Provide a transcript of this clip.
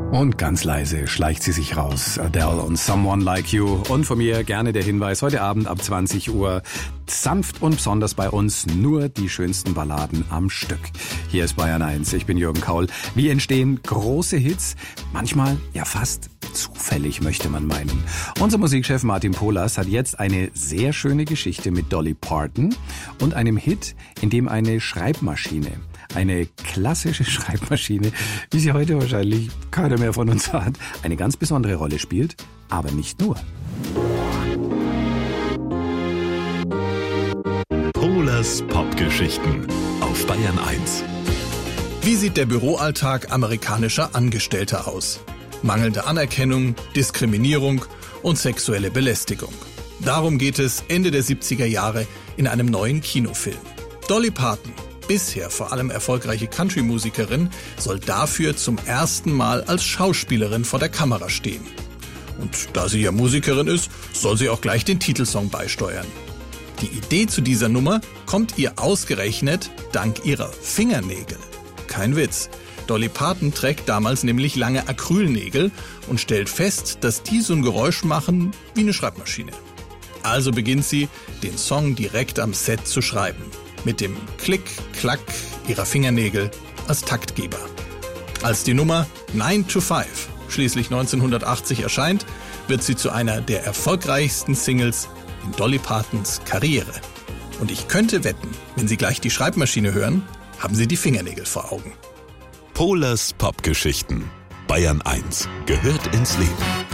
Und ganz leise schleicht sie sich raus. Adele und Someone Like You. Und von mir gerne der Hinweis, heute Abend ab 20 Uhr sanft und besonders bei uns nur die schönsten Balladen am Stück. Hier ist Bayern 1, ich bin Jürgen Kaul. Wie entstehen große Hits? Manchmal ja fast zufällig, möchte man meinen. Unser Musikchef Martin Polas hat jetzt eine sehr schöne Geschichte mit Dolly Parton und einem Hit, in dem eine Schreibmaschine, eine klassische Schreibmaschine, wie sie heute wahrscheinlich keiner mehr von uns hat, eine ganz besondere Rolle spielt, aber nicht nur. Polas Popgeschichten auf Bayern 1. Wie sieht der Büroalltag amerikanischer Angestellter aus? Mangelnde Anerkennung, Diskriminierung und sexuelle Belästigung. Darum geht es Ende der 70er Jahre in einem neuen Kinofilm. Dolly Parton, bisher vor allem erfolgreiche Country-Musikerin, soll dafür zum ersten Mal als Schauspielerin vor der Kamera stehen. Und da sie ja Musikerin ist, soll sie auch gleich den Titelsong beisteuern. Die Idee zu dieser Nummer kommt ihr ausgerechnet dank ihrer Fingernägel. Kein Witz. Dolly Parton trägt damals nämlich lange Acrylnägel und stellt fest, dass die so ein Geräusch machen wie eine Schreibmaschine. Also beginnt sie, den Song direkt am Set zu schreiben. Mit dem Klick, Klack ihrer Fingernägel als Taktgeber. Als die Nummer 9 to 5 schließlich 1980 erscheint, wird sie zu einer der erfolgreichsten Singles in Dolly Partons Karriere. Und ich könnte wetten, wenn Sie gleich die Schreibmaschine hören, haben Sie die Fingernägel vor Augen. Polas Popgeschichten. Bayern 1 gehört ins Leben.